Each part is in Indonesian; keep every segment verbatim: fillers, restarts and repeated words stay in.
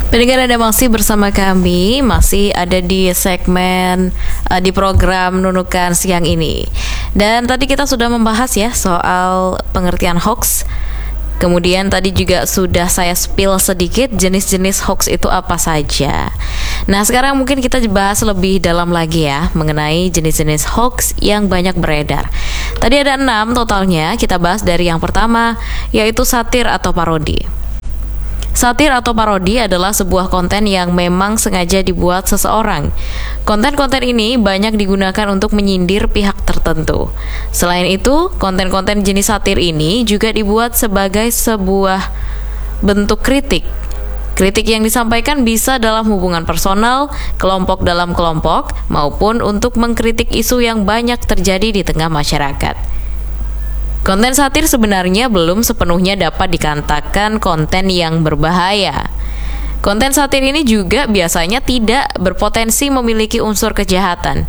Pendengar, Anda masih bersama kami, masih ada di segmen uh, di program Nunukan siang ini. Dan tadi kita sudah membahas ya soal pengertian hoax. Kemudian tadi juga sudah saya spill sedikit jenis-jenis hoax itu apa saja. Nah, sekarang mungkin kita bahas lebih dalam lagi ya mengenai jenis-jenis hoax yang banyak beredar. Tadi ada enam totalnya, kita bahas dari yang pertama, yaitu satir atau parodi. Satir atau parodi adalah sebuah konten yang memang sengaja dibuat seseorang. Konten-konten ini banyak digunakan untuk menyindir pihak tertentu. Selain itu, konten-konten jenis satir ini juga dibuat sebagai sebuah bentuk kritik. Kritik yang disampaikan bisa dalam hubungan personal, kelompok dalam kelompok, maupun untuk mengkritik isu yang banyak terjadi di tengah masyarakat. Konten satir sebenarnya belum sepenuhnya dapat dikatakan konten yang berbahaya. Konten satir ini juga biasanya tidak berpotensi memiliki unsur kejahatan.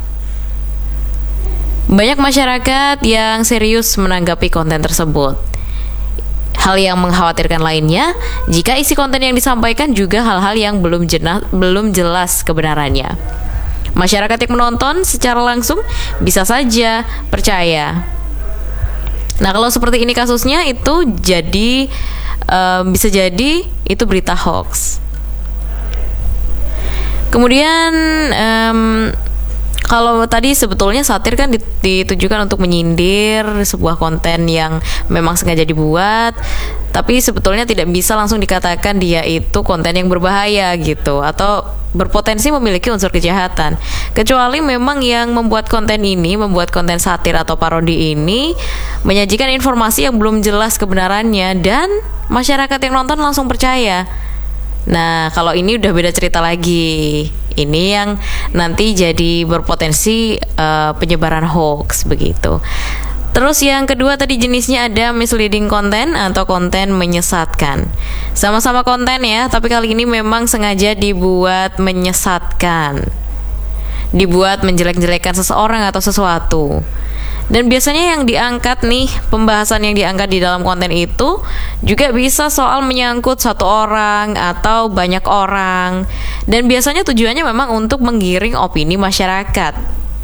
Banyak masyarakat yang serius menanggapi konten tersebut. Hal yang mengkhawatirkan lainnya, jika isi konten yang disampaikan juga hal-hal yang belum jelas, belum jelas kebenarannya. Masyarakat yang menonton secara langsung bisa saja percaya. Nah, kalau seperti ini kasusnya itu jadi uh, bisa jadi itu berita hoax. Kemudian um, kalau tadi sebetulnya satir kan ditujukan untuk menyindir sebuah konten yang memang sengaja dibuat, tapi sebetulnya tidak bisa langsung dikatakan dia itu konten yang berbahaya gitu atau berpotensi memiliki unsur kejahatan. Kecuali memang yang membuat konten ini, membuat konten satir atau parodi ini menyajikan informasi yang belum jelas kebenarannya dan masyarakat yang nonton langsung percaya. Nah, kalau ini udah beda cerita lagi. Ini yang nanti jadi berpotensi uh, penyebaran hoax begitu. Terus yang kedua tadi jenisnya ada misleading content atau konten menyesatkan. Sama-sama konten ya, tapi kali ini memang sengaja dibuat menyesatkan. Dibuat menjelek-jelekan seseorang atau sesuatu. Dan biasanya yang diangkat nih, pembahasan yang diangkat di dalam konten itu juga bisa soal menyangkut satu orang atau banyak orang. Dan biasanya tujuannya memang untuk menggiring opini masyarakat.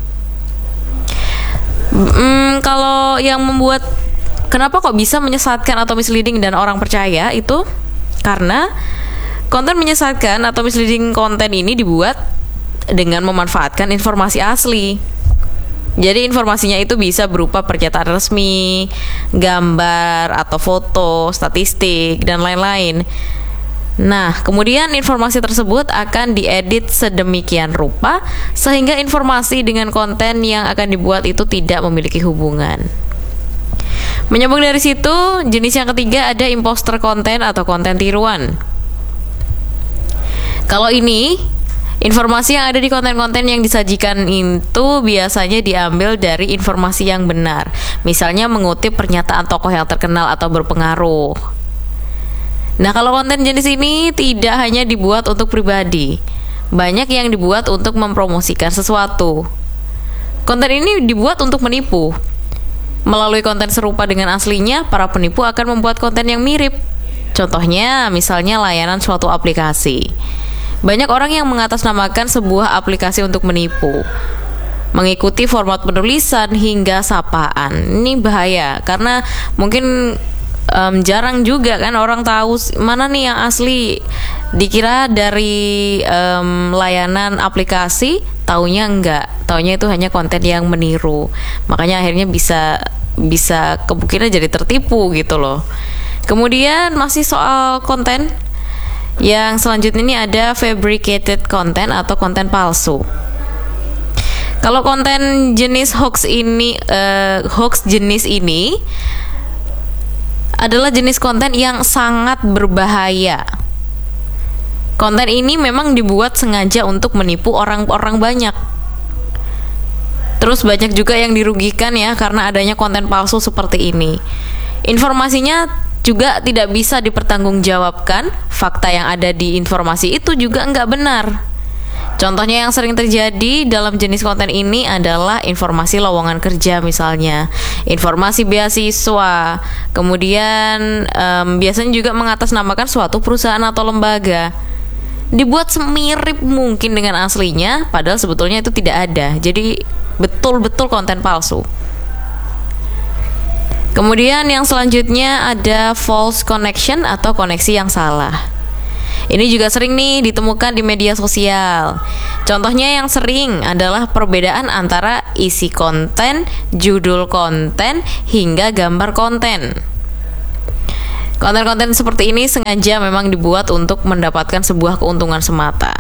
Hmm, kalau yang membuat kenapa kok bisa menyesatkan atau misleading dan orang percaya itu karena konten menyesatkan atau misleading konten ini dibuat dengan memanfaatkan informasi asli. Jadi informasinya itu bisa berupa pernyataan resmi, gambar atau foto, statistik, dan lain-lain. Nah, kemudian informasi tersebut akan diedit sedemikian rupa sehingga informasi dengan konten yang akan dibuat itu tidak memiliki hubungan. Menyambung dari situ, jenis yang ketiga ada imposter konten atau konten tiruan. Kalau ini, informasi yang ada di konten-konten yang disajikan itu biasanya diambil dari informasi yang benar. Misalnya mengutip pernyataan tokoh yang terkenal atau berpengaruh. Nah, kalau konten jenis ini tidak hanya dibuat untuk pribadi. Banyak yang dibuat untuk mempromosikan sesuatu. Konten ini dibuat untuk menipu. Melalui konten serupa dengan aslinya, para penipu akan membuat konten yang mirip. Contohnya, misalnya layanan suatu aplikasi. Banyak orang yang mengatasnamakan sebuah aplikasi untuk menipu, mengikuti format penulisan hingga sapaan. Ini bahaya karena mungkin um, jarang juga kan orang tahu mana nih yang asli. Dikira dari um, layanan aplikasi, taunya enggak. Taunya itu hanya konten yang meniru. Makanya akhirnya bisa bisa kemungkinan jadi tertipu gitu loh. Kemudian masih soal konten. Yang selanjutnya ini ada fabricated content atau konten palsu. Kalau konten jenis hoax ini, uh, hoax jenis ini adalah jenis konten yang sangat berbahaya. Konten ini memang dibuat sengaja untuk menipu orang-orang banyak. Terus banyak juga yang dirugikan ya karena adanya konten palsu seperti ini. Informasinya juga tidak bisa dipertanggungjawabkan. Fakta yang ada di informasi itu juga nggak benar. Contohnya yang sering terjadi dalam jenis konten ini adalah informasi lowongan kerja misalnya, informasi beasiswa, kemudian um, biasanya juga mengatasnamakan suatu perusahaan atau lembaga. dibuat semirip mungkin dengan aslinya, padahal sebetulnya itu tidak ada. Jadi betul-betul konten palsu. Kemudian yang selanjutnya ada false connection atau koneksi yang salah. Ini juga sering nih ditemukan di media sosial. Contohnya yang sering adalah perbedaan antara isi konten, judul konten, hingga gambar konten. Konten-konten seperti ini sengaja memang dibuat untuk mendapatkan sebuah keuntungan semata.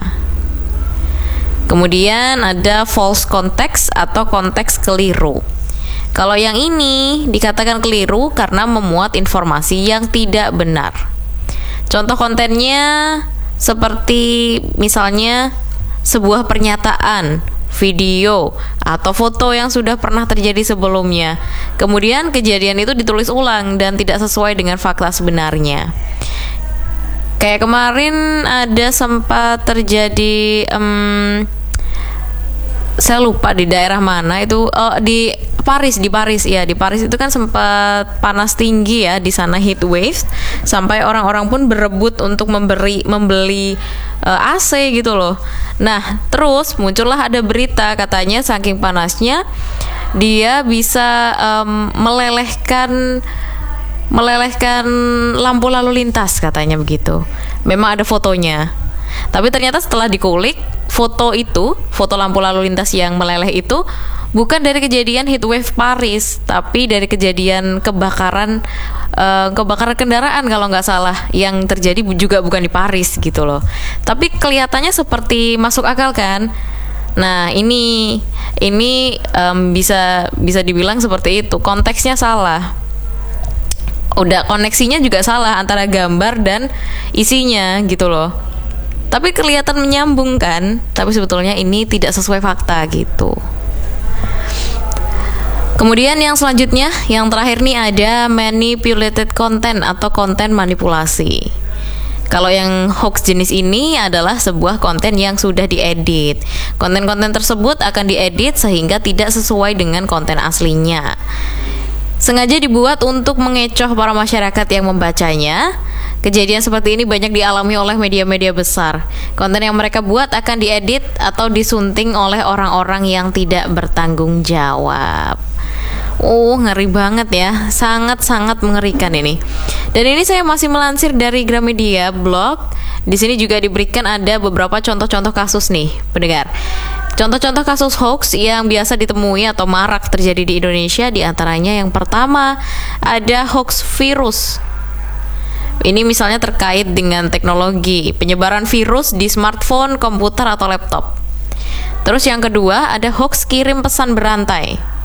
Kemudian ada false context atau konteks keliru. Kalau yang ini dikatakan keliru karena memuat informasi yang tidak benar. Contoh kontennya seperti misalnya sebuah pernyataan, video, atau foto yang sudah pernah terjadi sebelumnya. Kemudian kejadian itu ditulis ulang dan tidak sesuai dengan fakta sebenarnya. Kayak kemarin ada sempat terjadi, um, saya lupa di daerah mana itu, oh, di Paris, di Paris ya, di Paris itu kan sempat panas tinggi ya di sana, heat waves, sampai orang-orang pun berebut untuk memberi membeli uh, A C gitu loh. Nah, terus muncullah ada berita katanya saking panasnya dia bisa um, melelehkan melelehkan lampu lalu lintas katanya begitu. Memang ada fotonya. Tapi ternyata setelah dikulik, foto itu, foto lampu lalu lintas yang meleleh itu bukan dari kejadian heatwave Paris, tapi dari kejadian kebakaran uh, kebakaran kendaraan kalau nggak salah, yang terjadi juga bukan di Paris gitu loh. Tapi kelihatannya seperti masuk akal kan? Nah ini ini um, bisa bisa dibilang seperti itu. Konteksnya salah. Udah koneksinya juga salah antara gambar dan isinya gitu loh. Tapi kelihatan menyambung kan? Tapi sebetulnya ini tidak sesuai fakta gitu. Kemudian yang selanjutnya, yang terakhir nih ada manipulated content atau konten manipulasi. Kalau yang hoax jenis ini adalah sebuah konten yang sudah diedit. Konten-konten tersebut akan diedit sehingga tidak sesuai dengan konten aslinya. Sengaja dibuat untuk mengecoh para masyarakat yang membacanya. Kejadian seperti ini banyak dialami oleh media-media besar. Konten yang mereka buat akan diedit atau disunting oleh orang-orang yang tidak bertanggung jawab. Oh, ngeri banget ya. Sangat-sangat mengerikan ini. Dan ini saya masih melansir dari Gramedia blog. Di sini juga diberikan ada beberapa contoh-contoh kasus nih, pendengar. Contoh-contoh kasus hoax yang biasa ditemui atau marak terjadi di Indonesia, di antaranya yang pertama ada hoax virus. Ini misalnya terkait dengan teknologi, penyebaran virus di smartphone, komputer, atau laptop. Terus yang kedua ada hoax kirim pesan berantai.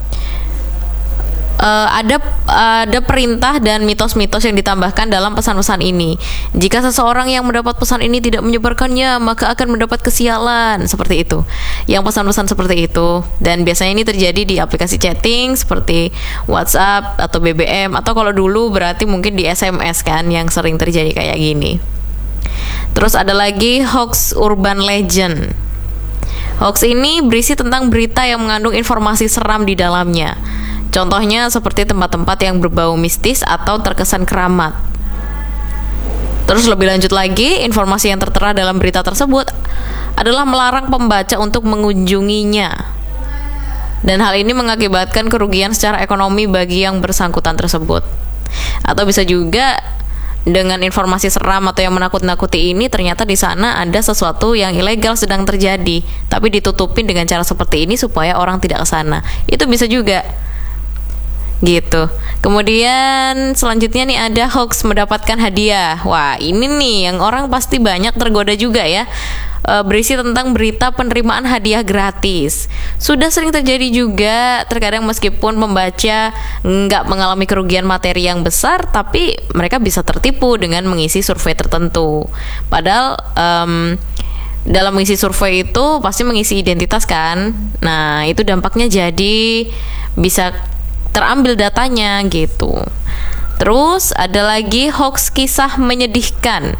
Uh, ada ada perintah dan mitos-mitos yang ditambahkan dalam pesan-pesan ini. Jika seseorang yang mendapat pesan ini tidak menyebarkannya, maka akan mendapat kesialan, seperti itu. Yang pesan-pesan seperti itu. Dan biasanya ini terjadi di aplikasi chatting seperti WhatsApp atau B B M, atau kalau dulu berarti mungkin di S M S kan yang sering terjadi kayak gini. Terus ada lagi hoax urban legend. Hoax ini berisi tentang berita yang mengandung informasi seram di dalamnya. Contohnya seperti tempat-tempat yang berbau mistis atau terkesan keramat. Terus lebih lanjut lagi, informasi yang tertera dalam berita tersebut adalah melarang pembaca untuk mengunjunginya. Dan hal ini mengakibatkan kerugian secara ekonomi bagi yang bersangkutan tersebut. Atau bisa juga dengan informasi seram atau yang menakut-nakuti ini ternyata di sana ada sesuatu yang ilegal sedang terjadi, tapi ditutupin dengan cara seperti ini supaya orang tidak ke sana. Itu bisa juga. Gitu. Kemudian selanjutnya nih ada hoax mendapatkan hadiah. Wah, ini nih yang orang pasti banyak tergoda juga ya. E, berisi tentang berita penerimaan hadiah gratis. Sudah sering terjadi juga, terkadang meskipun pembaca nggak mengalami kerugian materi yang besar, tapi mereka bisa tertipu dengan mengisi survei tertentu. Padahal um, dalam mengisi survei itu pasti mengisi identitas kan. Nah, itu dampaknya jadi bisa terambil datanya gitu. Terus ada lagi hoax kisah menyedihkan.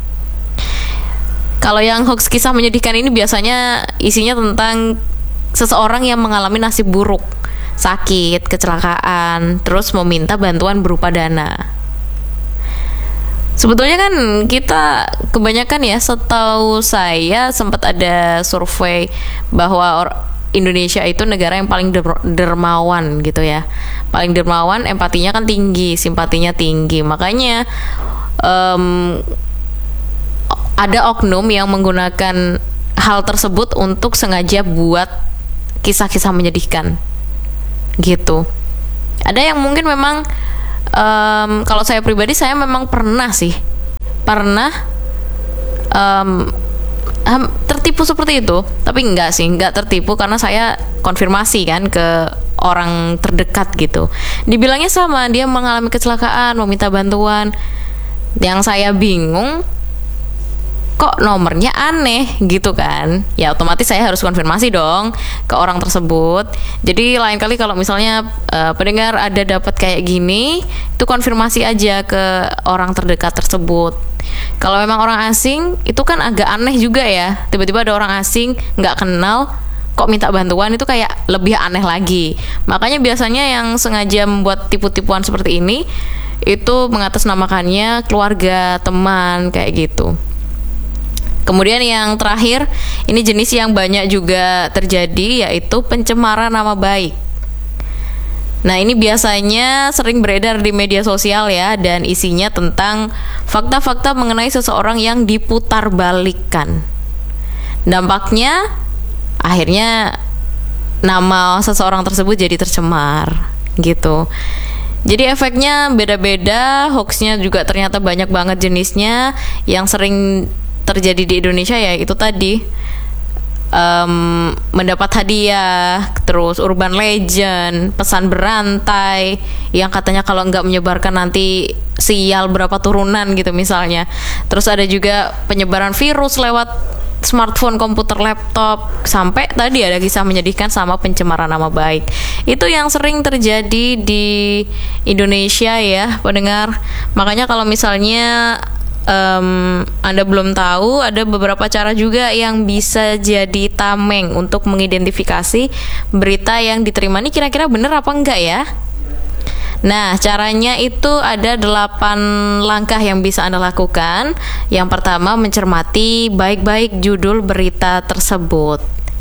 Kalau yang hoax kisah menyedihkan ini biasanya isinya tentang seseorang yang mengalami nasib buruk, sakit, kecelakaan, terus meminta bantuan berupa dana. Sebetulnya kan kita kebanyakan ya, setahu saya sempat ada survei bahwa or- Indonesia itu negara yang paling der- dermawan gitu ya. Paling dermawan, empatinya kan tinggi, simpatinya tinggi. Makanya um, ada oknum yang menggunakan hal tersebut untuk sengaja buat kisah-kisah menyedihkan gitu. Ada yang mungkin memang Um, kalau saya pribadi, saya memang pernah sih pernah um, um, tertipu seperti itu, tapi enggak sih, enggak tertipu karena saya konfirmasi kan ke orang terdekat gitu. Dibilangnya sama, dia mengalami kecelakaan, meminta bantuan. Yang saya bingung, kok nomornya aneh gitu kan. Ya otomatis saya harus konfirmasi dong ke orang tersebut. Jadi lain kali kalau misalnya uh, pendengar ada dapat kayak gini, itu konfirmasi aja ke orang terdekat tersebut. Kalau memang orang asing, itu kan agak aneh juga ya. Tiba-tiba ada orang asing nggak kenal kok minta bantuan, itu kayak lebih aneh lagi. Makanya biasanya yang sengaja membuat tipu-tipuan seperti ini itu mengatasnamakannya keluarga, teman, kayak gitu. Kemudian yang terakhir, ini jenis yang banyak juga terjadi, yaitu pencemaran nama baik. Nah, ini biasanya sering beredar di media sosial ya, dan isinya tentang fakta-fakta mengenai seseorang yang diputarbalikkan. Dampaknya akhirnya nama seseorang tersebut jadi tercemar gitu. Jadi efeknya beda-beda, hoaxnya juga ternyata banyak banget jenisnya. Yang sering terjadi di Indonesia ya itu tadi, um, mendapat hadiah, terus urban legend, pesan berantai yang katanya kalau nggak menyebarkan nanti sial berapa turunan gitu misalnya. Terus ada juga penyebaran virus lewat smartphone, komputer, laptop, sampai tadi ada kisah menyedihkan sama pencemaran nama baik. Itu yang sering terjadi di Indonesia ya pendengar. Makanya kalau misalnya Um, Anda belum tahu, ada beberapa cara juga yang bisa jadi tameng untuk mengidentifikasi berita yang diterima ini kira-kira benar apa enggak ya. Nah, caranya itu ada delapan langkah yang bisa Anda lakukan. Yang pertama, mencermati baik-baik judul berita tersebut.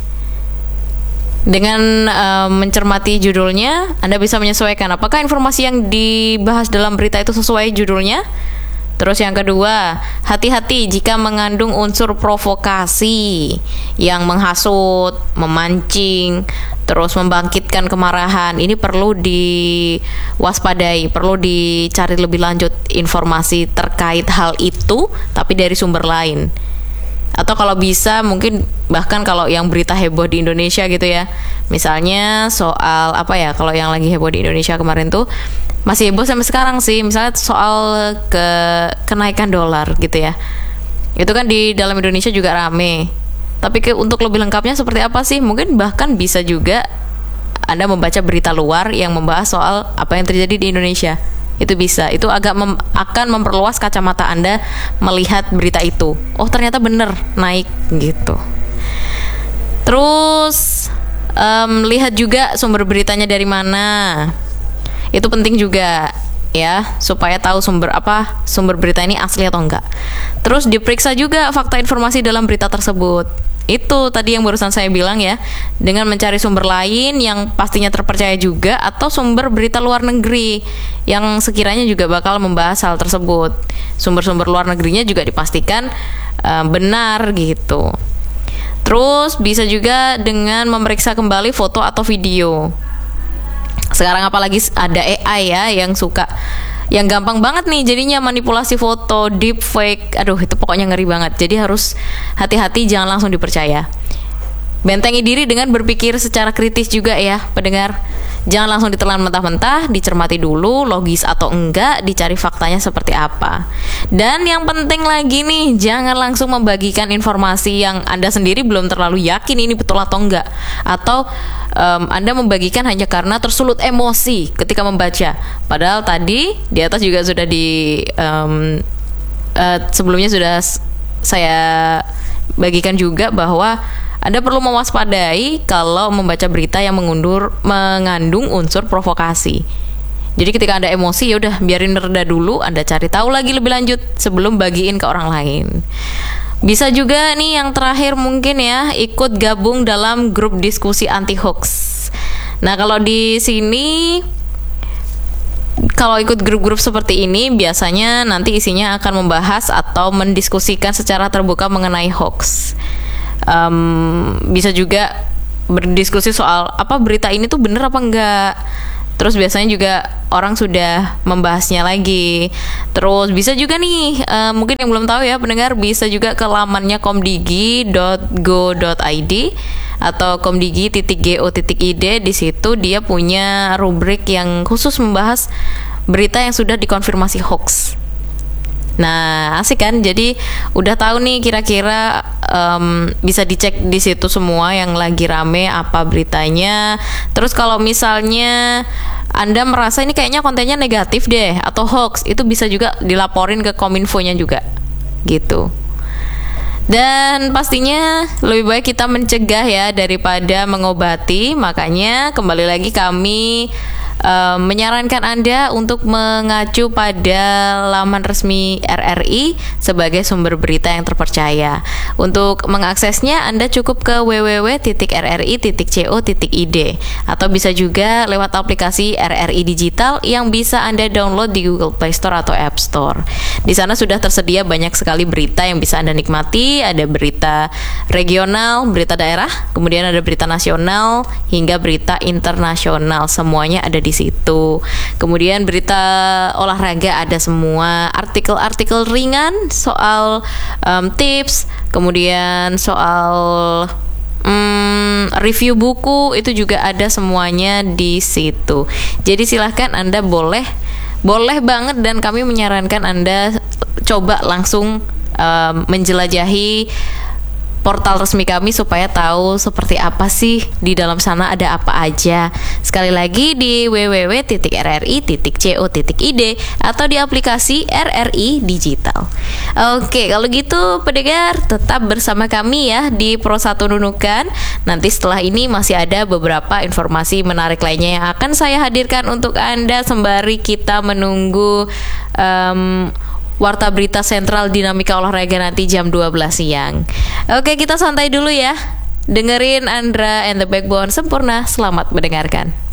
Dengan um, mencermati judulnya, Anda bisa menyesuaikan apakah informasi yang dibahas dalam berita itu sesuai judulnya. Terus yang kedua, hati-hati jika mengandung unsur provokasi yang menghasut, memancing, terus membangkitkan kemarahan. Ini perlu diwaspadai, perlu dicari lebih lanjut informasi terkait hal itu, tapi dari sumber lain. Atau kalau bisa mungkin bahkan kalau yang berita heboh di Indonesia gitu ya, misalnya soal apa ya, kalau yang lagi heboh di Indonesia kemarin tuh masih heboh sampai sekarang sih, misalnya soal ke kenaikan dolar gitu ya, itu kan di dalam Indonesia juga rame. Tapi ke, untuk lebih lengkapnya seperti apa sih, mungkin bahkan bisa juga Anda membaca berita luar yang membahas soal apa yang terjadi di Indonesia. Itu bisa, itu agak mem, akan memperluas kacamata Anda melihat berita itu. Oh ternyata bener naik gitu. Terus um, lihat juga sumber beritanya dari mana. Itu penting juga ya, supaya tahu sumber apa sumber berita ini asli atau enggak. Terus diperiksa juga fakta informasi dalam berita tersebut. Itu tadi yang barusan saya bilang ya, dengan mencari sumber lain yang pastinya terpercaya juga, atau sumber berita luar negeri yang sekiranya juga bakal membahas hal tersebut. Sumber-sumber luar negerinya juga dipastikan uh, benar gitu. Terus bisa juga dengan memeriksa kembali foto atau video. Sekarang apalagi ada A I ya yang suka, yang gampang banget nih jadinya manipulasi foto, deepfake. Aduh itu pokoknya ngeri banget. Jadi harus hati-hati, jangan langsung dipercaya. Bentengi diri dengan berpikir secara kritis juga ya pendengar. Jangan langsung ditelan mentah-mentah, dicermati dulu logis atau enggak, dicari faktanya seperti apa. Dan yang penting lagi nih, jangan langsung membagikan informasi yang Anda sendiri belum terlalu yakin ini betul atau enggak. Atau um, Anda membagikan hanya karena tersulut emosi ketika membaca. Padahal tadi di atas juga sudah di um, uh, sebelumnya sudah saya bagikan juga bahwa Anda perlu mewaspadai kalau membaca berita yang mengundur, mengandung unsur provokasi. Jadi ketika Anda emosi, ya udah biarin reda dulu, Anda cari tahu lagi lebih lanjut sebelum bagiin ke orang lain. Bisa juga nih yang terakhir mungkin ya, ikut gabung dalam grup diskusi anti hoax. Nah, kalau di sini kalau ikut grup-grup seperti ini biasanya nanti isinya akan membahas atau mendiskusikan secara terbuka mengenai hoax. Um, bisa juga berdiskusi soal apa berita ini tuh bener apa enggak. Terus biasanya juga orang sudah membahasnya lagi. Terus bisa juga nih, uh, mungkin yang belum tahu ya pendengar, bisa juga ke lamannya komdigi dot go dot i d atau komdigi titik go titik i d. Di situ dia punya rubrik yang khusus membahas berita yang sudah dikonfirmasi hoax. Nah, asik kan? Jadi udah tahu nih kira-kira um, bisa dicek di situ semua yang lagi rame apa beritanya. Terus kalau misalnya Anda merasa ini kayaknya kontennya negatif deh atau hoax, itu bisa juga dilaporin ke Kominfo-nya juga. Gitu. Dan pastinya lebih baik kita mencegah ya daripada mengobati. Makanya kembali lagi kami Uh, menyarankan Anda untuk mengacu pada laman resmi R R I sebagai sumber berita yang terpercaya. Untuk mengaksesnya Anda cukup ke w w w titik r r i titik co titik i d atau bisa juga lewat aplikasi R R I Digital yang bisa Anda download di Google Play Store atau App Store. Di sana sudah tersedia banyak sekali berita yang bisa Anda nikmati. Ada berita regional, berita daerah, kemudian ada berita nasional hingga berita internasional. Semuanya ada di situ. Kemudian berita olahraga ada semua, artikel-artikel ringan soal um, tips, kemudian soal um, review buku itu juga ada semuanya di situ. Jadi silahkan Anda boleh boleh banget dan kami menyarankan Anda coba langsung um, menjelajahi portal resmi kami supaya tahu seperti apa sih di dalam sana ada apa aja. Sekali lagi di w w w titik r r i titik co titik i d atau di aplikasi R R I Digital. Oke, kalau gitu pendengar tetap bersama kami ya di Pro satu Nunukan. Nanti setelah ini masih ada beberapa informasi menarik lainnya yang akan saya hadirkan untuk Anda sembari kita menunggu um, Warta Berita Sentral Dinamika Olahraga nanti jam dua belas siang. Oke, kita santai dulu ya. Dengerin Andra and the Backbone sempurna. Selamat mendengarkan.